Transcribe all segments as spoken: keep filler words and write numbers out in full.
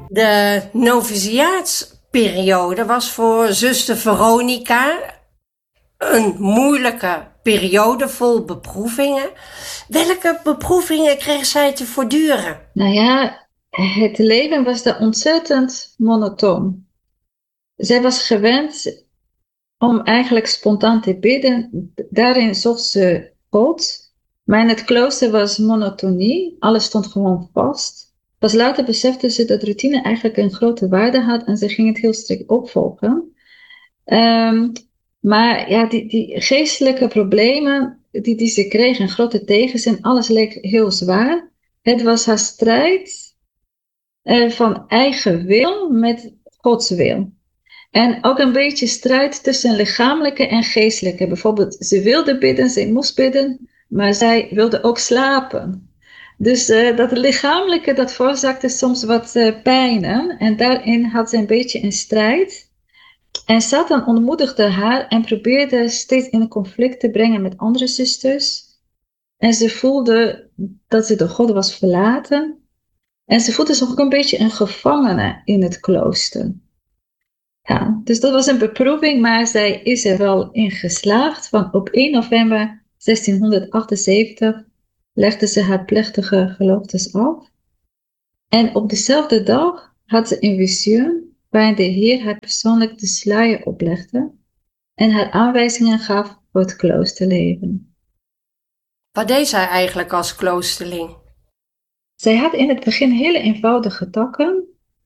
De noviciaatsperiode was voor zuster Veronica een moeilijke periode vol beproevingen. Welke beproevingen kreeg zij te voortduren? Nou ja, het leven was daar ontzettend monotoon. Zij was gewend om eigenlijk spontaan te bidden. Daarin zocht ze God. Maar in het klooster was monotonie. Alles stond gewoon vast. Pas later besefte ze dat routine eigenlijk een grote waarde had en ze ging het heel strikt opvolgen. Um, maar ja, die, die geestelijke problemen die, die ze kreeg, een grote tegenzin, alles leek heel zwaar. Het was haar strijd uh, van eigen wil met Gods wil. En ook een beetje strijd tussen lichamelijke en geestelijke. Bijvoorbeeld, ze wilde bidden, ze moest bidden, maar zij wilde ook slapen. Dus uh, dat lichamelijke, dat veroorzaakte soms wat uh, pijnen. En daarin had ze een beetje een strijd. En Satan ontmoedigde haar en probeerde steeds in een conflict te brengen met andere zusters. En ze voelde dat ze door God was verlaten. En ze voelde zich ook een beetje een gevangene in het klooster. Ja, dus dat was een beproeving, maar zij is er wel in geslaagd. Want op één november zestienhonderdachtenzeventig legde ze haar plechtige geloftes af. En op dezelfde dag had ze een visioen waarin de Heer haar persoonlijk de sluier oplegde en haar aanwijzingen gaf voor het kloosterleven. Wat deed zij eigenlijk als kloosterling? Zij had in het begin hele eenvoudige takken.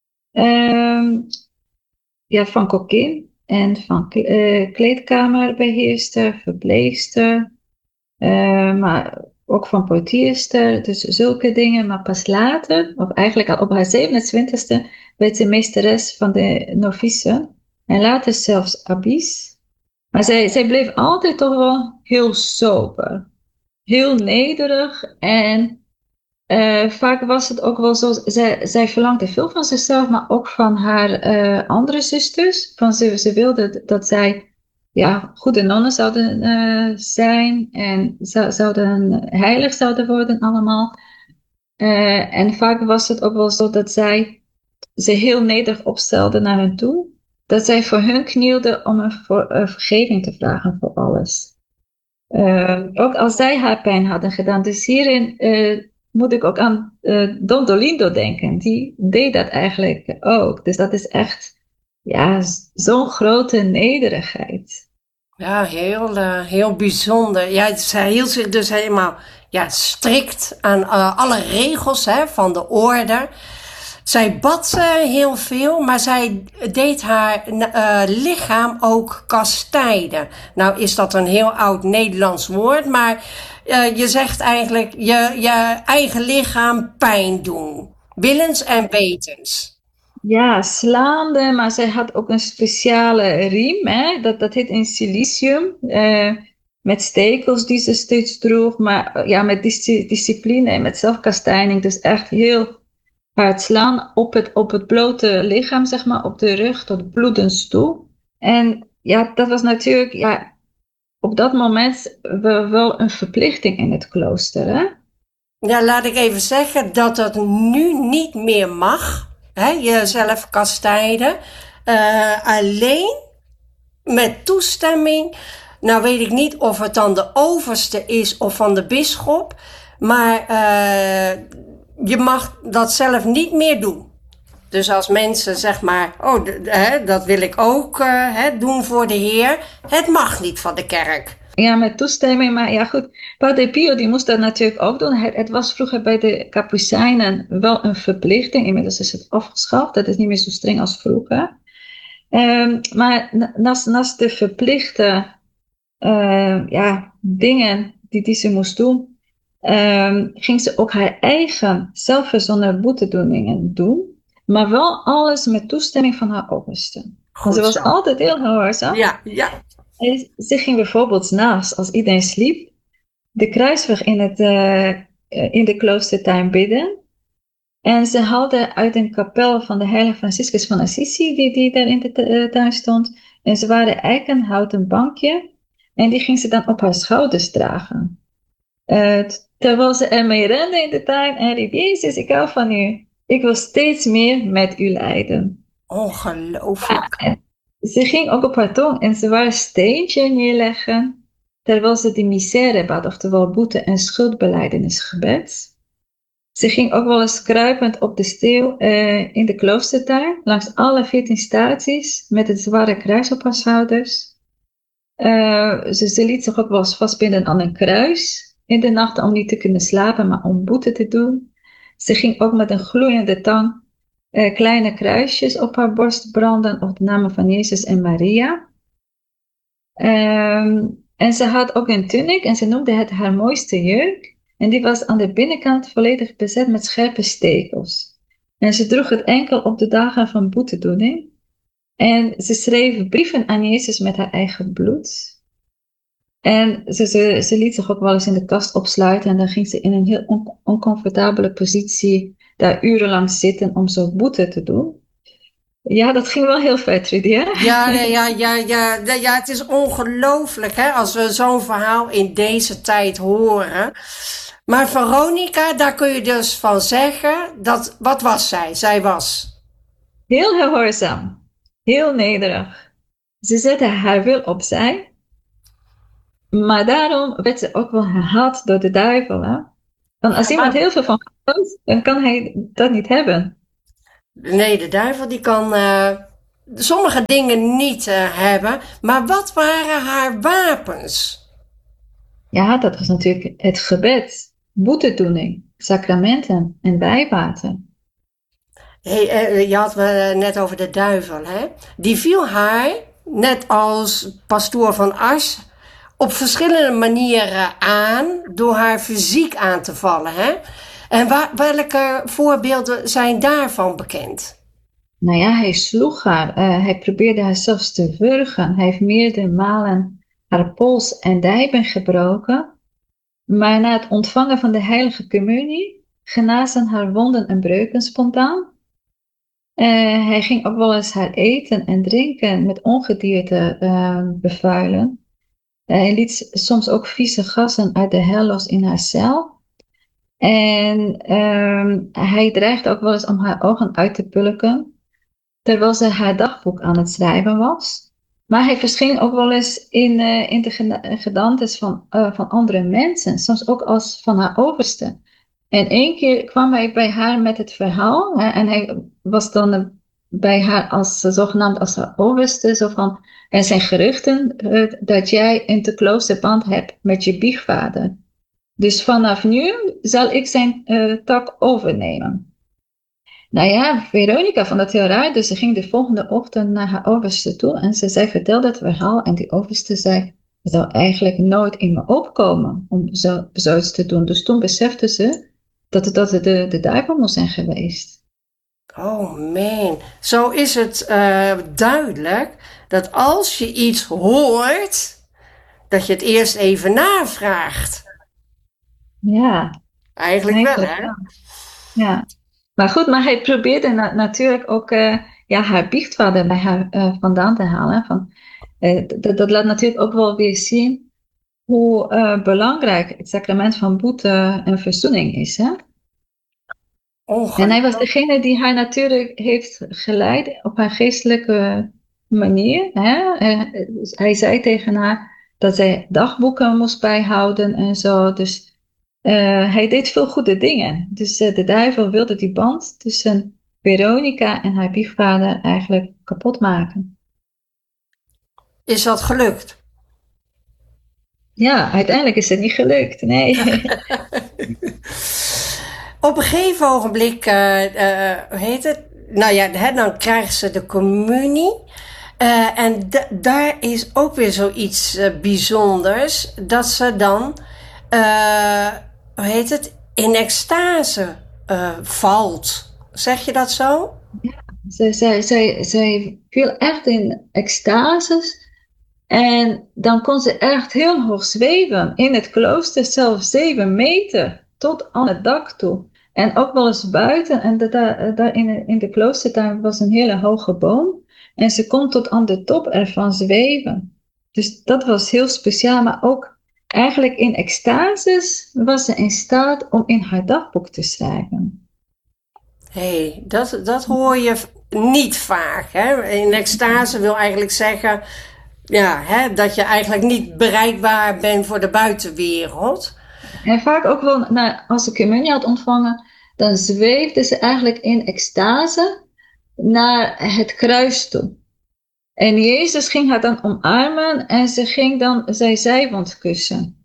Um, ja, van kokkin en van uh, kleedkamerbeheerster, verpleegster, uh, maar ook van portierster, dus zulke dingen. Maar pas later, of eigenlijk al op haar zevenentwintigste, werd ze meesteres van de novice en later zelfs abbes. Maar zij, zij bleef altijd toch wel heel sober, heel nederig en Uh, vaak was het ook wel zo, zij, zij verlangde veel van zichzelf, maar ook van haar uh, andere zusters. Van ze, ze wilde dat zij ja, goede nonnen zouden uh, zijn en zou, zouden heilig zouden worden allemaal. Uh, en vaak was het ook wel zo dat zij ze heel nederig opstelde naar hen toe. Dat zij voor hun knielde om een, voor, een vergeving te vragen voor alles. Uh, ook als zij haar pijn hadden gedaan. Dus hierin uh, moet ik ook aan uh, Don Dolindo denken. Die deed dat eigenlijk ook. Dus dat is echt ja, zo'n grote nederigheid. Ja, heel, uh, heel bijzonder. Ja, zij hield zich dus helemaal ja, strikt aan uh, alle regels hè, van de orde. Zij bad uh, heel veel, maar zij deed haar uh, lichaam ook kastijden. Nou is dat een heel oud Nederlands woord, maar uh, je zegt eigenlijk je, je eigen lichaam pijn doen. Willens en wetens. Ja, slaande, maar zij had ook een speciale riem, hè? Dat, dat heet in silicium, uh, met stekels die ze steeds droeg, maar uh, ja, met dis- discipline en met zelfkastijding, dus echt heel hard slaan op het, op het blote lichaam, zeg maar, op de rug tot bloedens toe. En ja, dat was natuurlijk ja, op dat moment wel een verplichting in het klooster, hè? Ja, laat ik even zeggen dat het nu niet meer mag, hè, jezelf kastijden. Uh, alleen met toestemming, nou weet ik niet of het dan de overste is of van de bisschop, maar uh, je mag dat zelf niet meer doen. Dus als mensen zeg maar, oh, d- hè, dat wil ik ook uh, hè, doen voor de Heer, het mag niet van de kerk. Ja, met toestemming, maar ja goed, Padre Pio die moest dat natuurlijk ook doen. Het, het was vroeger bij de Kapucijnen wel een verplichting, inmiddels is het afgeschaft, dat is niet meer zo streng als vroeger. Um, maar naast, naast de verplichte uh, ja, dingen die, die ze moest doen, um, ging ze ook haar eigen zelfverzonnen boetedoeningen doen, maar wel alles met toestemming van haar overste. Want ze was zo. altijd heel gehoorzaam. Ja, ja. En ze ging bijvoorbeeld 's nachts, als iedereen sliep, de kruisweg in, het, uh, in de kloostertuin bidden. En ze haalde uit een kapel van de heilige Franciscus van Assisi, die, die daar in de uh, tuin stond, een zware eikenhouten bankje. En die ging ze dan op haar schouders dragen. Uh, terwijl ze ermee rende in de tuin en riep, Jezus, ik hou van u. ik wil steeds meer met u lijden. Ongelooflijk. En ze ging ook op haar tong en ze wou een steentje neerleggen, terwijl ze de misère bad, oftewel boete- en schuldbelijdenisgebed. Ze ging ook wel eens kruipend op de steel uh, in de kloostertuin, langs alle veertien staties, met het zware kruis op haar schouders. Uh, ze, ze liet zich ook wel eens vastbinden aan een kruis in de nacht om niet te kunnen slapen, maar om boete te doen. Ze ging ook met een gloeiende tang uh, kleine kruisjes op haar borst branden op de namen van Jezus en Maria. Um, en ze had ook een tunic en ze noemde het haar mooiste jurk. En die was aan de binnenkant volledig bezet met scherpe stekels. En ze droeg het enkel op de dagen van boetedoening. En ze schreef brieven aan Jezus met haar eigen bloed. En ze, ze, ze liet zich ook wel eens in de kast opsluiten. En dan ging ze in een heel on, oncomfortabele positie daar urenlang zitten om zo boete te doen. Ja, dat ging wel heel ver, Trudy, hè? Ja, ja, ja, ja, ja, ja, het is ongelooflijk, hè, als we zo'n verhaal in deze tijd horen. Maar Veronica, daar kun je dus van zeggen, dat, wat was zij? Zij was... Heel gehoorzaam, heel nederig. Ze zette haar wil opzij, maar daarom werd ze ook wel gehaat door de duivel, hè? Want als Ja, iemand maar... heel veel van gelooft, dan kan hij dat niet hebben. Nee, de duivel die kan uh, sommige dingen niet uh, hebben, maar wat waren haar wapens? Ja, dat was natuurlijk het gebed, boetedoening, sacramenten en wijwater. Hey, je had me net over de duivel, hè? Die viel haar, net als pastoor van Ars, op verschillende manieren aan door haar fysiek aan te vallen, hè? En wa- welke voorbeelden zijn daarvan bekend? Nou ja, hij sloeg haar, uh, hij probeerde haar zelfs te wurgen. Hij heeft meerdere malen haar pols en dijben gebroken. Maar na het ontvangen van de heilige communie genazen haar wonden en breuken spontaan. Uh, hij ging ook wel eens haar eten en drinken met ongedierte uh, bevuilen. Uh, hij liet soms ook vieze gassen uit de hel los in haar cel. En um, hij dreigde ook wel eens om haar ogen uit te pulken, terwijl ze haar dagboek aan het schrijven was. Maar hij verscheen ook wel eens in, uh, in de gedantes van, uh, van andere mensen, soms ook als van haar overste. En één keer kwam hij bij haar met het verhaal, hè, en hij was dan uh, bij haar als uh, zogenaamd als haar overste, zo van, er zijn geruchten uh, dat jij een te close band hebt met je biechtvader. Dus vanaf nu zal ik zijn uh, tak overnemen. Nou ja, Veronica vond dat heel raar, dus ze ging de volgende ochtend naar haar overste toe en ze zei, vertelde het verhaal en die overste zei, het zou eigenlijk nooit in me opkomen om zo, zoiets te doen. Dus toen besefte ze dat het, dat het de, de duivel moest zijn geweest. Oh man, zo is het uh, duidelijk dat als je iets hoort, dat je het eerst even navraagt. Ja. Eigenlijk, eigenlijk wel, hè? Ja. Ja. Maar goed, maar hij probeerde na- natuurlijk ook uh, ja, haar biechtvader bij haar uh, vandaan te halen. Van, uh, d- dat laat natuurlijk ook wel weer zien hoe uh, belangrijk het sacrament van boete en verzoening is. Hè? En hij was degene die haar natuurlijk heeft geleid op haar geestelijke manier. Hè? Uh, hij zei tegen haar dat zij dagboeken moest bijhouden en zo. Dus Uh, hij deed veel goede dingen. Dus uh, de duivel wilde die band tussen Veronica en haar biechtvader eigenlijk kapot maken. Is dat gelukt? Ja, uiteindelijk is het niet gelukt. Nee. Op een gegeven ogenblik, uh, uh, hoe heet het? Nou ja, hè, dan krijgt ze de communie. Uh, en d- daar is ook weer zoiets uh, bijzonders. Dat ze dan, uh, hoe heet het? In extase uh, valt. Zeg je dat zo? Ja, zij, zij, zij, zij viel echt in extases. En dan kon ze echt heel hoog zweven. In het klooster zelfs zeven meter tot aan het dak toe. En ook wel eens buiten. En daar, daar in, de, in de kloostertuin was een hele hoge boom. En ze kon tot aan de top ervan zweven. Dus dat was heel speciaal. Maar ook eigenlijk in extases was ze in staat om in haar dagboek te schrijven. Hé, dat, dat hoor je niet vaak. Hè? In extase wil eigenlijk zeggen, ja, hè, dat je eigenlijk niet bereikbaar bent voor de buitenwereld. En vaak ook wel, nou, als ze communie had ontvangen, dan zweefde ze eigenlijk in extase naar het kruis toe. En Jezus ging haar dan omarmen en ze ging dan zijn zijwand kussen.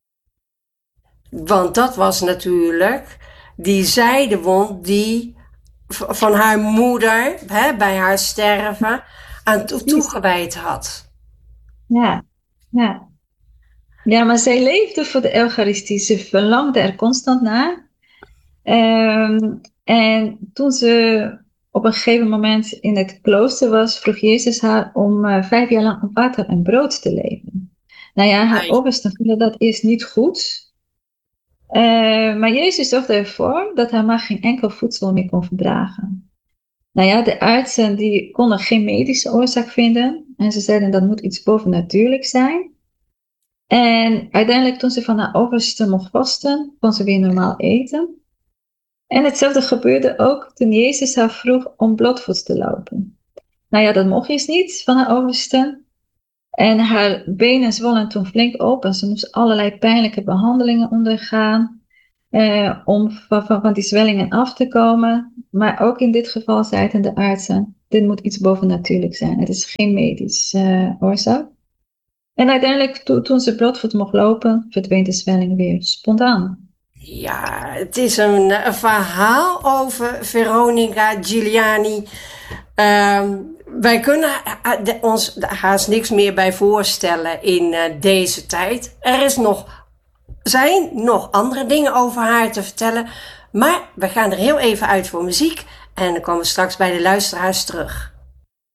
Want dat was natuurlijk die zijdewond die van haar moeder, hè, bij haar sterven, aan toe- toegewijd had. Ja, ja. Ja, maar zij leefde voor de Eucharistie. Ze verlangde er constant naar. Um, en toen ze op een gegeven moment in het klooster was, vroeg Jezus haar om uh, vijf jaar lang op water en brood te leven. Nou ja, haar oversten vonden dat eerst niet goed. Uh, maar Jezus zorgde ervoor dat haar maar geen enkel voedsel meer kon verdragen. Nou ja, de artsen die konden geen medische oorzaak vinden. En ze zeiden dat moet iets bovennatuurlijk zijn. En uiteindelijk toen ze van haar overste mocht vasten, kon ze weer normaal eten. En hetzelfde gebeurde ook toen Jezus haar vroeg om blootvoets te lopen. Nou ja, dat mocht eens niet van haar overste. En haar benen zwollen toen flink open. Ze moest allerlei pijnlijke behandelingen ondergaan. Eh, om van, van, van die zwellingen af te komen. Maar ook in dit geval zeiden de artsen, dit moet iets bovennatuurlijk zijn. Het is geen medisch uh, oorzaak. En uiteindelijk, to, toen ze blootvoet mocht lopen, verdween de zwelling weer spontaan. Ja, het is een, een verhaal over Veronica Giuliani. Uh, wij kunnen ons haast niks meer bij voorstellen in uh, deze tijd. Er is nog, zijn nog andere dingen over haar te vertellen. Maar we gaan er heel even uit voor muziek. En dan komen we straks bij de luisteraars terug.